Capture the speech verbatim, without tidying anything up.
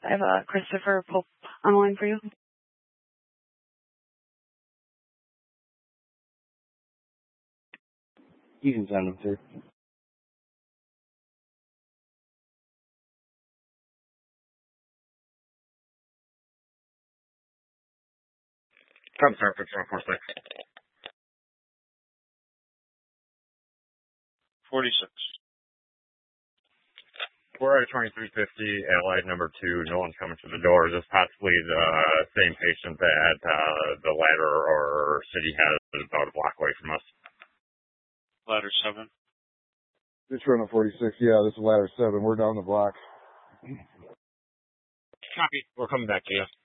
I have a Christopher Pope on the line for you. You can send them through. Come, sir, six one four six. forty-six. We're at twenty-three fifty, Allied number two. No one's coming to the door. Is this possibly the same patient that uh, the ladder or city has about a block away from us? Ladder seven. This run of forty-six, yeah, this is ladder seven. We're down the block. Copy. We're coming back to you.